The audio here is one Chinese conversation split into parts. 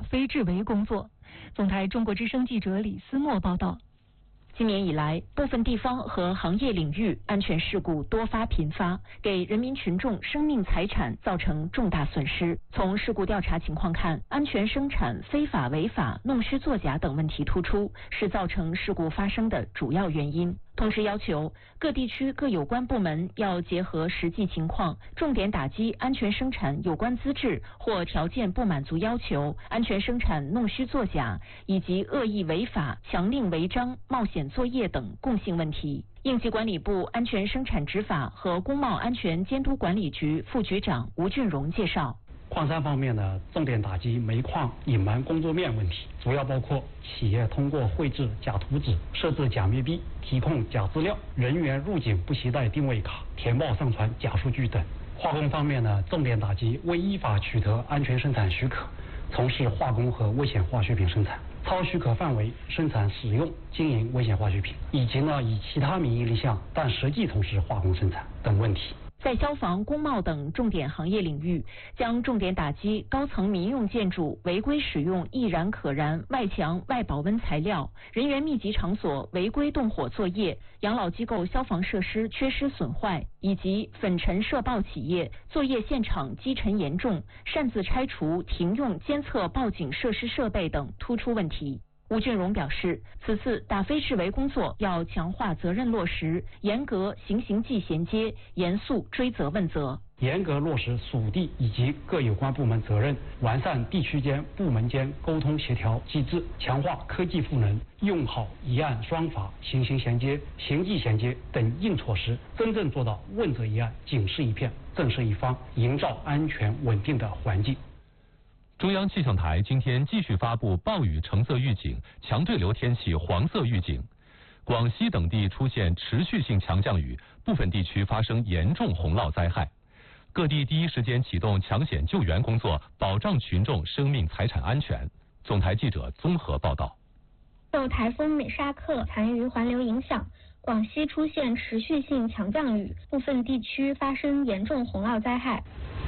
非至为工作。总台中国之声记者李思墨报道。 今年以来，部分地方和行业领域安全事故多发频发，给人民群众生命财产造成重大损失。从事故调查情况看，安全生产非法违法、弄虚作假等问题突出，是造成事故发生的主要原因。同时要求各地区各有关部门要结合实际情况，重点打击安全生产有关资质或条件不满足要求、安全生产弄虚作假以及恶意违法、强令违章、冒险作业等共性问题。应急管理部安全生产执法和工贸安全监督管理局副局长吴俊荣介绍。 矿山方面呢，重点打击煤矿隐瞒工作面问题，主要包括企业通过绘制假图纸、设置假密币、提供假资料、人员入境不携带定位卡、填报上传假数据等。化工方面呢，重点打击未依法取得安全生产许可，从事化工和危险化学品生产，超许可范围生产、使用、经营危险化学品，以及以其他名义立项但实际从事化工生产等问题。 在消防、工贸等重点行业领域，将重点打击高层民用建筑违规使用易燃可燃外墙外保温材料、人员密集场所违规动火作业、养老机构消防设施缺失损坏，以及粉尘涉爆企业作业现场积尘严重、擅自拆除停用监测报警设施设备等突出问题。吴俊荣表示，此次打非至为工作要强化责任落实，严格刑刑纪衔接，严肃追责问责， 严格落实属地以及各有关部门责任，完善地区间、部门间沟通协调机制，强化科技赋能，用好一案双罚、刑刑衔接、刑纪衔接等硬措施，真正做到问责一案、警示一片、震慑一方，营造安全稳定的环境。 中央气象台今天继续发布暴雨橙色预警、强对流天气黄色预警，广西等地出现持续性强降雨，部分地区发生严重洪涝灾害。各地第一时间启动抢险救援工作，保障群众生命财产安全。总台记者综合报道。 受台风美沙克残余环流影响，广西出现持续性强降雨，部分地区发生严重洪涝灾害。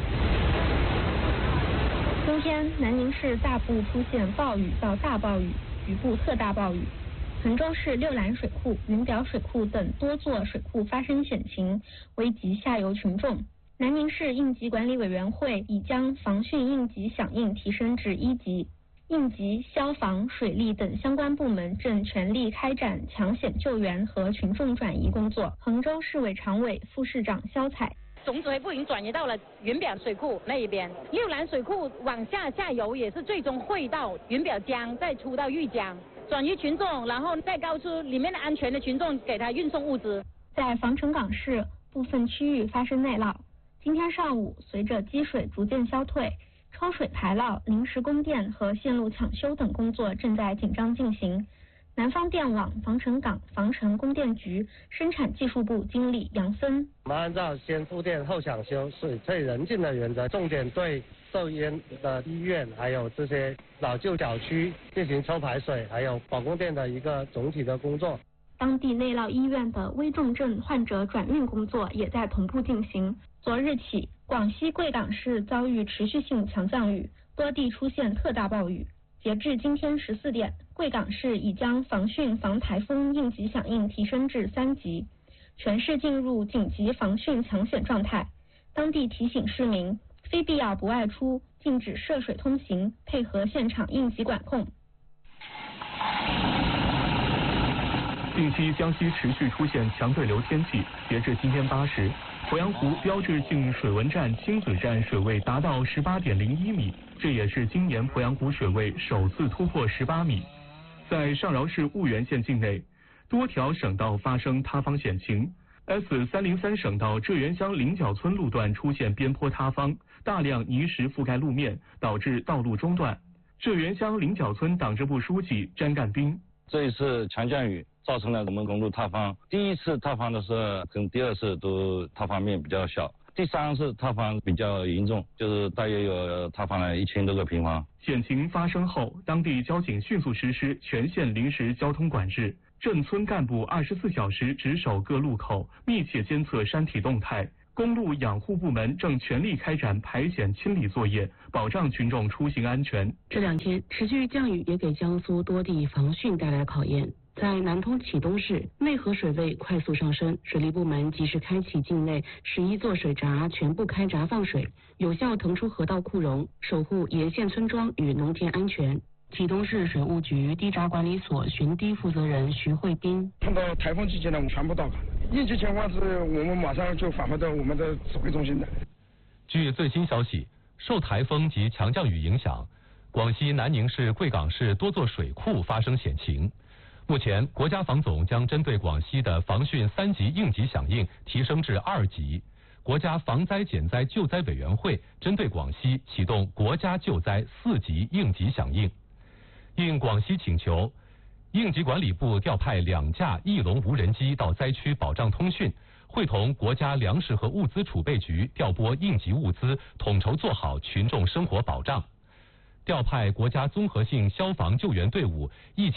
今天，南宁市大部出现暴雨到大暴雨，局部特大暴雨。衡州市六兰水库、云表水库等多座水库发生险情，危及下游群众。南宁市应急管理委员会已将防汛应急响应提升至1级，应急、消防、水利等相关部门正全力开展抢险救援和群众转移工作。衡州市委常委、副市长肖彩。 总指挥部已经转移到了云表水库那一边，六兰水库往下游也是最终汇到云表江，再出到玉江，转移群众，然后再告诉里面的安全的群众给他运送物资。 在防城港市部分区域发生内涝，今天上午随着积水逐渐消退，抽水排涝、临时供电和线路抢修等工作正在紧张进行。南方电网、防城港、防城供电局生产技术部经理杨森： 我们按照先复电后抢修、水退人进的原则，重点对受淹的医院还有这些老旧小区进行抽排水，还有保供电的一个总体的工作。 当地内涝医院的危重症患者转运工作也在同步进行。昨日起，广西贵港市遭遇持续性强降雨，多地出现特大暴雨。截至今天14点，贵港市已将防汛防台风应急响应提升至3级，全市进入紧急防汛抢险状态。当地提醒市民，非必要不外出，禁止涉水通行，配合现场应急管控。 近期江西持续出现强对流天气，截至今天8时，鄱阳湖标志性水文站清嘴站水位达到18.01米，这也是今年鄱阳湖水位首次突破18米。在上饶市婺源县境内，多条省道发生塌方险情。S303 省道浙源乡菱角村路段出现边坡塌方，大量泥石覆盖路面，导致道路中断。浙源乡菱角村党支部书记詹干兵： 这一次强降雨造成了我们公路塌方，第一次塌方的时候跟第二次都塌方面比较小，第三次塌方比较严重，就是大约有塌方了1000多个平方。 险情发生后，当地交警迅速实施全县临时交通管制，镇村干部24小时值守各路口，密切监测山体动态， 公路养护部门正全力开展排险清理作业，保障群众出行安全。 这2天持续降雨也给江苏多地防汛带来考验。在南通启东市，内河水位快速上升，水利部门及时开启境内11座水闸全部开闸放水，有效腾出河道库容，守护沿线村庄与农田安全。启东市水务局堤闸管理所巡堤负责人徐慧斌： 碰到台风季节呢，我们全部到岗。应急情况是我们马上就返回到我们的指挥中心的。 据最新消息，受台风及强降雨影响，广西南宁市、贵港市多座水库发生险情。目前，国家防总将针对广西的防汛3级应急响应提升至2级。国家防灾减灾救灾委员会针对广西启动国家救灾4级应急响应。应广西请求，应急管理部调派2架翼龙无人机到灾区保障通讯，会同国家粮食和物资储备局调拨应急物资，统筹做好群众生活保障。调派国家综合性消防救援队伍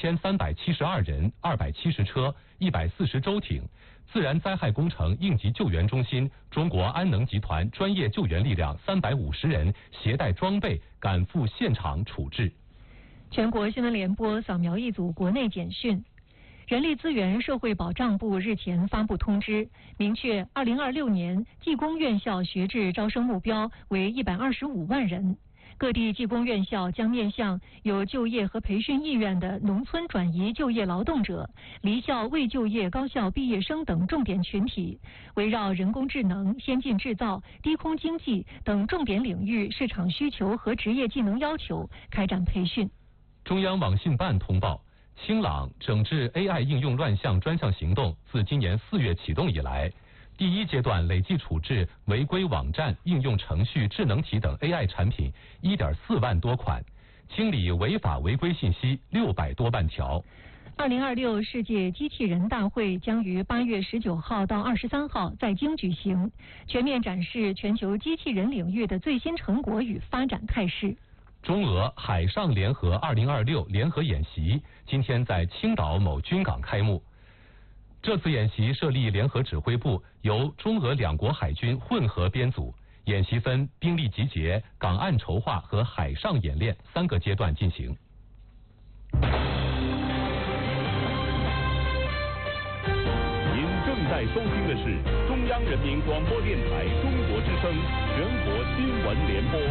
1372人、270车、140舟艇，自然灾害工程应急救援中心中国安能集团专业救援力量350人，携带装备赶赴现场处置。 全国新闻联播扫描一组国内简讯。人力资源社会保障部日前发布通知，明确2026年技工院校学制招生目标为125万人。各地技工院校将面向有就业和培训意愿的农村转移就业劳动者、离校未就业高校毕业生等重点群体，围绕人工智能、先进制造、低空经济等重点领域市场需求和职业技能要求开展培训。 中央网信办通报，清朗整治 AI 应用乱象专项行动自今年4月启动以来，第1阶段累计处置违规网站、应用程序、智能体等 AI 产品1.4万多款，清理违法违规信息600多万条。 2026世界机器人大会将于8月19号到23号在京举行，全面展示全球机器人领域的最新成果与发展态势。 中俄海上联合2026联合演习今天在青岛某军港开幕。这次演习设立联合指挥部，由中俄2国海军混合编组，演习分兵力集结、港岸筹划和海上演练3个阶段进行。 您正在收听的是中央人民广播电台中国之声全国新闻联播。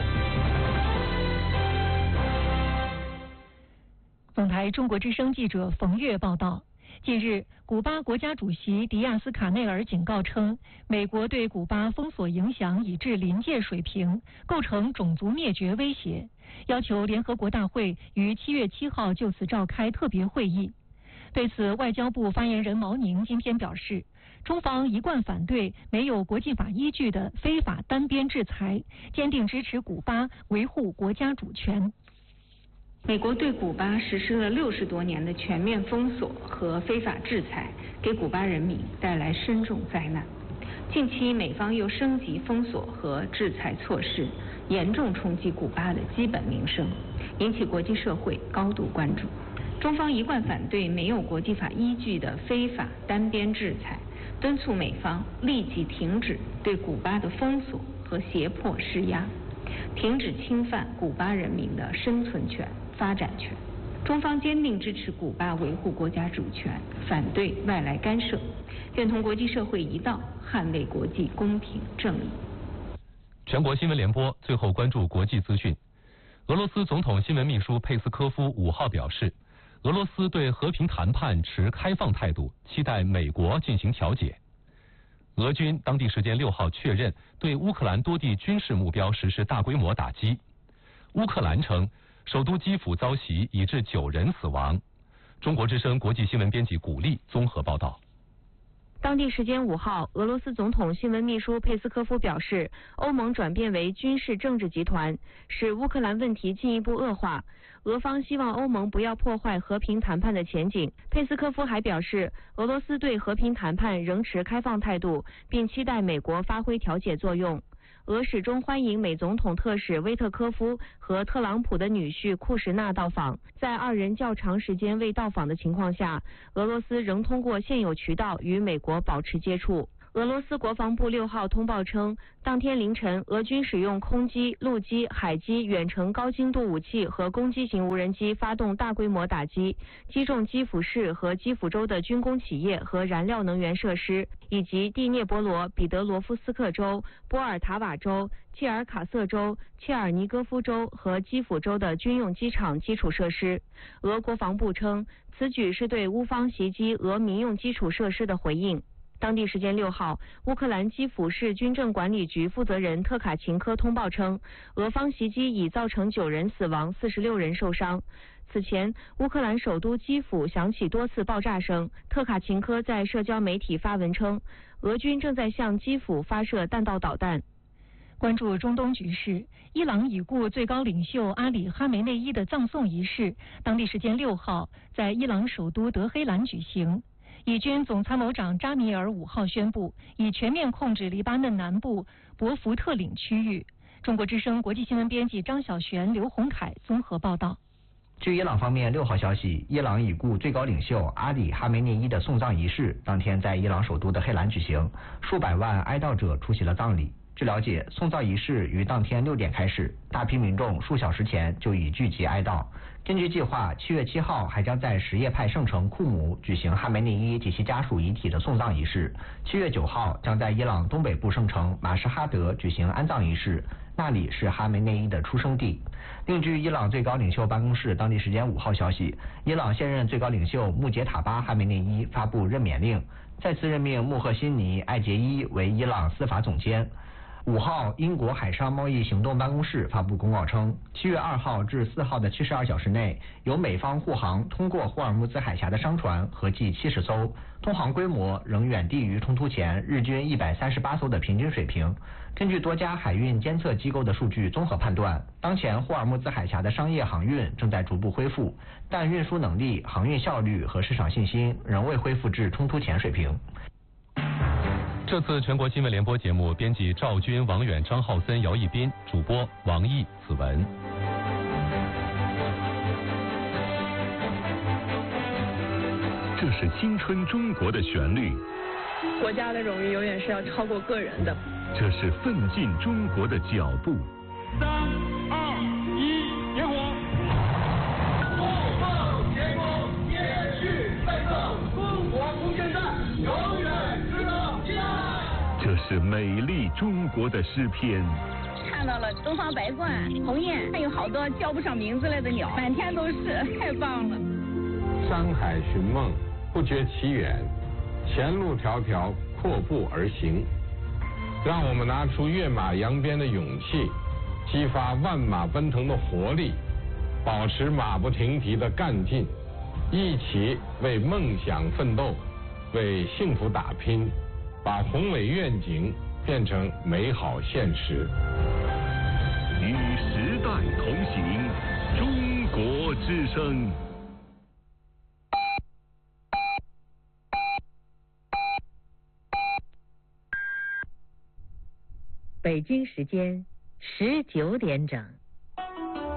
总台中国之声记者冯月报道，近日，古巴国家主席迪亚斯卡内尔警告称，美国对古巴封锁影响已至临界水平，构成种族灭绝威胁，要求联合国大会于7月7号就此召开特别会议。对此，外交部发言人毛宁今天表示，中方一贯反对没有国际法依据的非法单边制裁，坚定支持古巴维护国家主权。 美国对古巴实施了60多年的全面封锁和非法制裁，给古巴人民带来深重灾难。近期美方又升级封锁和制裁措施，严重冲击古巴的基本民生，引起国际社会高度关注。中方一贯反对没有国际法依据的非法单边制裁，敦促美方立即停止对古巴的封锁和胁迫施压，停止侵犯古巴人民的生存权、发展权。中方坚定支持古巴维护国家主权，反对外来干涉，愿同国际社会一道捍卫国际公平正义。 全国新闻联播最后关注国际资讯。俄罗斯总统新闻秘书佩斯科夫5号表示，俄罗斯对和平谈判持开放态度，期待美国进行调解。俄军当地时间6号确认对乌克兰多地军事目标实施大规模打击。乌克兰称，首都基辅遭袭，已致9人死亡。中国之声国际新闻编辑古丽综合报道。 当地时间5号，俄罗斯总统新闻秘书佩斯科夫表示，欧盟转变为军事政治集团，使乌克兰问题进一步恶化。俄方希望欧盟不要破坏和平谈判的前景。佩斯科夫还表示，俄罗斯对和平谈判仍持开放态度，并期待美国发挥调解作用。俄始终欢迎美总统特使威特科夫和特朗普的女婿库什纳到访。在2人较长时间未到访的情况下，俄罗斯仍通过现有渠道与美国保持接触。 俄罗斯国防部6号通报称，当天凌晨，俄军使用空机、陆基、海基远程高精度武器和攻击型无人机发动大规模打击，击中基辅市和基辅州的军工企业和燃料能源设施，以及第聂伯罗、彼得罗夫斯克州、波尔塔瓦州、切尔卡瑟州、切尔尼戈夫州和基辅州的军用机场基础设施。俄国防部称，此举是对乌方袭击俄民用基础设施的回应。当地时间6号，乌克兰基辅市军政管理局负责人特卡琴科通报称，俄方袭击已造成9人死亡，46人受伤。此前，乌克兰首都基辅响起多次爆炸声。特卡琴科在社交媒体发文称，俄军正在向基辅发射弹道导弹。 关注中东局势，伊朗已故最高领袖阿里·哈梅内伊的葬送仪式，当地时间6号在伊朗首都德黑兰举行。以军总参谋长扎米尔5号宣布，已全面控制黎巴嫩南部博福特岭区域。中国之声国际新闻编辑张晓璇、刘洪凯综合报道。 据伊朗方面6号消息，伊朗已故最高领袖阿里·哈梅内伊的送葬仪式当天在伊朗首都德黑兰举行，数百万哀悼者出席了葬礼。据了解，送葬仪式于当天6点开始，大批民众数小时前就已聚集哀悼。根据计划，7月7号还将在什叶派圣城库姆举行哈梅内伊及其家属遗体的送葬仪式。7月9号将在伊朗东北部圣城马什哈德举行安葬仪式，那里是哈梅内伊的出生地。另据伊朗最高领袖办公室当地时间5号消息，伊朗现任最高领袖穆杰塔巴哈梅内伊发布任免令，再次任命穆赫辛尼·艾杰伊为伊朗司法总监。5号，英国海上贸易行动办公室发布公告称，7月2号至4号的72小时内，由美方护航通过霍尔木兹海峡的商船合计70艘，通航规模仍远低于冲突前日均138艘的平均水平。根据多家海运监测机构的数据综合判断，当前霍尔木兹海峡的商业航运正在逐步恢复，但运输能力、航运效率和市场信心仍未恢复至冲突前水平。 这次全国新闻联播节目，编辑赵军、王远、张浩森、姚一斌，主播王毅、子文。 这是青春中国的旋律， 国家的荣誉永远是要超过个人的。 这是奋进中国的脚步。 3、2、1，点火！后方前攻，接续再造，中国空间站永远值得期待。 这是美丽中国的诗篇。 看到了东方白鹳、鸿雁，还有好多叫不上名字来的鸟，满天都是，太棒了。 山海寻梦，不觉其远，前路迢迢，阔步而行。让我们拿出跃马扬鞭的勇气，激发万马奔腾的活力，保持马不停蹄的干劲，一起为梦想奋斗，为幸福打拼，把宏伟愿景变成美好现实。 与时代同行，中国之声。 北京时间19点整。